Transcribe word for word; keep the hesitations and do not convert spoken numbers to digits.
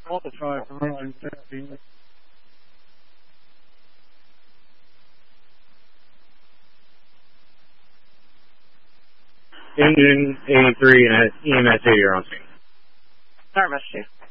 qualify for running therapy. Engine eighty-three and E M S eighty are on scene. Service two.